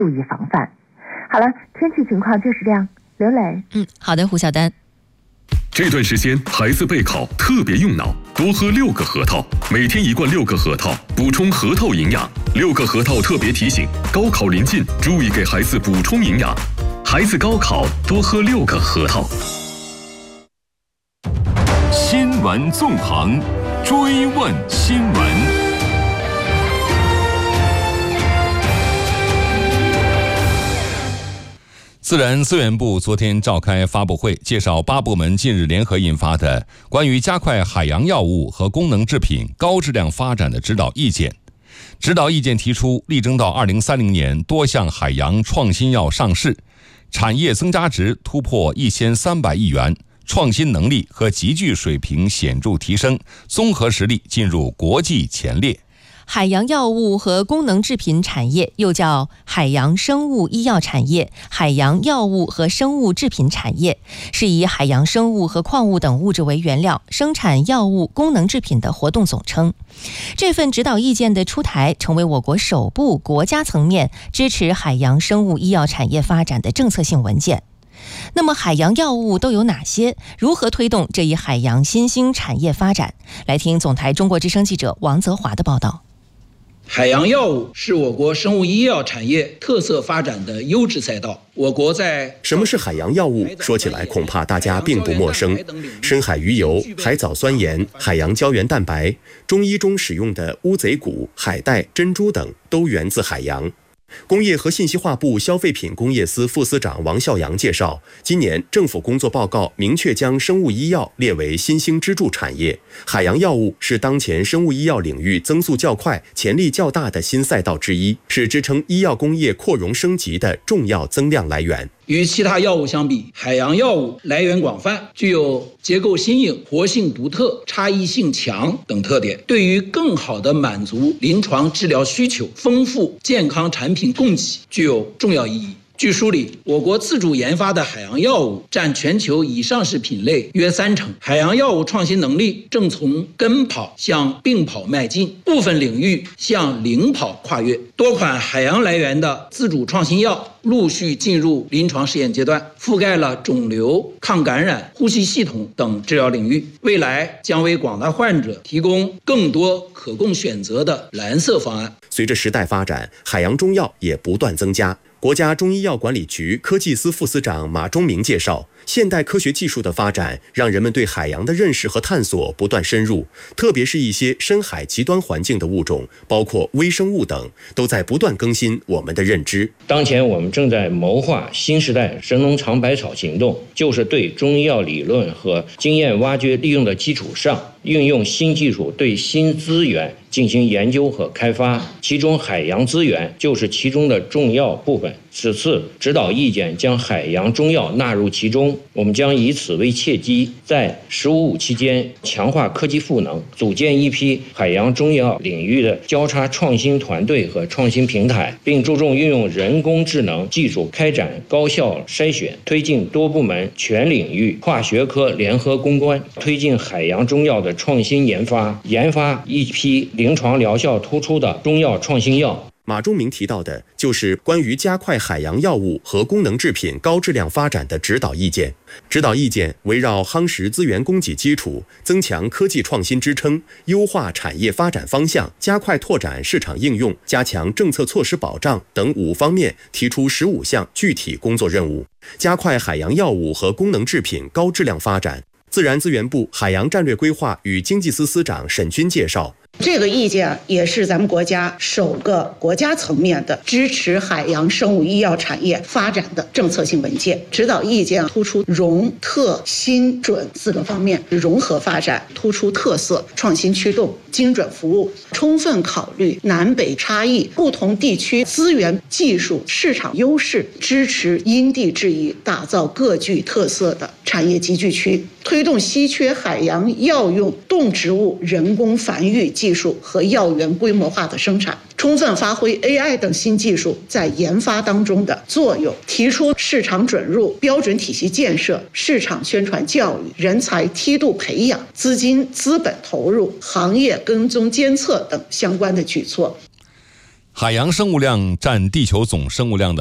注意防范。好了，天气情况就是这样。刘磊， 好的，胡小丹。 这段时间孩子备考特别用脑，多喝6个核桃，每天1罐6个核桃，补充核桃营养。6个核桃特别提醒：高考临近，注意给孩子补充营养。孩子高考多喝6个核桃。 新闻纵横，追问新闻。自然资源部昨天召开发布会，介绍8部门近日联合印发的关于加快海洋药物和功能制品高质量发展的指导意见。指导意见提出，力争到2030年多项海洋创新药上市，产业增加值突破1300亿元，创新能力和集聚水平显著提升，综合实力进入国际前列。 海洋药物和功能制品产业又叫海洋生物医药产业、海洋药物和生物制品产业，是以海洋生物和矿物等物质为原料生产药物、功能制品的活动总称。这份指导意见的出台，成为我国首部国家层面支持海洋生物医药产业发展的政策性文件。那么海洋药物都有哪些？如何推动这一海洋新兴产业发展？来听总台中国之声记者王泽华的报道。 海洋药物是我国生物医药产业特色发展的优质赛道。我国在什么是海洋药物？说起来恐怕大家并不陌生。深海鱼油、海藻酸盐、海洋胶原蛋白，中医中使用的乌贼骨、海带、珍珠等都源自海洋。工业和信息化部消费品工业司副司长王孝阳介绍，今年政府工作报告明确将生物医药列为新兴支柱产业，海洋药物是当前生物医药领域增速较快、潜力较大的新赛道之一，是支撑医药工业扩容升级的重要增量来源。 与其他药物相比，海洋药物来源广泛，具有结构新颖、活性独特、差异性强等特点，对于更好地满足临床治疗需求、丰富健康产品供给具有重要意义。据梳理，我国自主研发的海洋药物占全球已上市品类约30%，海洋药物创新能力正从跟跑向并跑迈进，部分领域向领跑跨越。多款海洋来源的自主创新药陆续进入临床试验阶段，覆盖了肿瘤、抗感染、呼吸系统等治疗领域，未来将为广大患者提供更多可供选择的蓝色方案。 随着时代发展，海洋中药也不断增加。国家中医药管理局科技司副司长马忠明介绍，现代科学技术的发展让人们对海洋的认识和探索不断深入，特别是一些深海极端环境的物种，包括微生物等，都在不断更新我们的认知。 当前我们正在谋划新时代神农尝百草行动，就是对中医药理论和经验挖掘利用的基础上，运用新技术对新资源进行研究和开发，其中海洋资源就是其中的重要部分。此次指导意见将海洋中药纳入其中，我们将以此为契机，在“15+5”期间强化科技赋能，组建一批海洋中药领域的交叉创新团队和创新平台，并注重运用人工智能技术开展高效筛选，推进多部门全领域跨学科联合攻关，推进海洋中药的创新研发一批临床疗效突出的中药创新药。 马忠明提到的就是关于加快海洋药物和功能制品高质量发展的指导意见。指导意见围绕夯实资源供给基础、增强科技创新支撑、优化产业发展方向、加快拓展市场应用、加强政策措施保障等5方面提出15项具体工作任务，加快海洋药物和功能制品高质量发展。自然资源部海洋战略规划与经济司司长沈军介绍， 这个意见也是咱们国家首个国家层面的支持海洋生物医药产业发展的政策性文件。指导意见突出融、特、新、准4个方面，融合发展，突出特色、创新驱动、精准服务，充分考虑南北差异、不同地区资源、技术、市场优势，支持因地制宜，打造各具特色的产业集聚区，推动稀缺海洋药用动植物人工繁育技术和药源规模化的生产，充分发挥 AI 等新技术在研发当中的作用，提出市场准入、标准体系建设、市场宣传教育、人才梯度培养、资金资本投入、行业跟踪监测等相关的举措。 海洋生物量占地球总生物量的